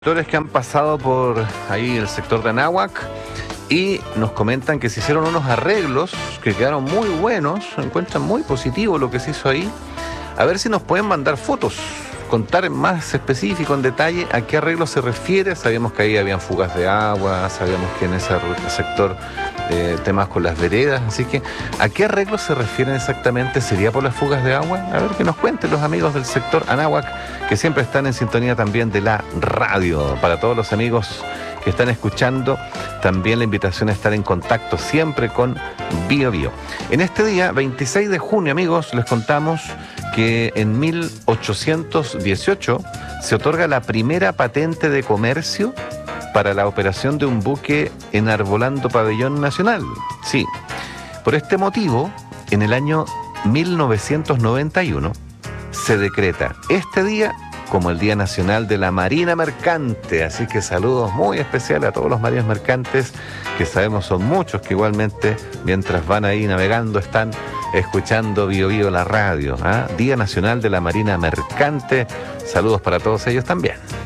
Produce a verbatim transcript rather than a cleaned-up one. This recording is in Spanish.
Actores que han pasado por ahí el sector de Anáhuac y nos comentan que se hicieron unos arreglos que quedaron muy buenos, encuentran muy positivo lo que se hizo ahí. A ver si nos pueden mandar fotos, contar en más específico, en detalle, a qué arreglo se refiere. Sabíamos que ahí habían fugas de agua, sabíamos que en ese sector eh, temas con las veredas, así que ¿a qué arreglo se refieren exactamente? ¿Sería por las fugas de agua? A ver que nos cuenten los amigos del sector Anáhuac, que siempre están en sintonía también de la radio. Para todos los amigos que están escuchando, también la invitación a estar en contacto siempre con Bio Bio. En este día, veintiséis de junio, amigos, les contamos que en mil ochocientos dieciocho se otorga la primera patente de comercio para la operación de un buque enarbolando pabellón nacional. Sí, por este motivo, en el año mil novecientos noventa y uno se decreta este día como el Día Nacional de la Marina Mercante. Así que saludos muy especiales a todos los marinos mercantes, que sabemos son muchos, que igualmente mientras van ahí navegando están escuchando Bio Bio la radio, ¿eh? Día Nacional de la Marina Mercante. Saludos para todos ellos también.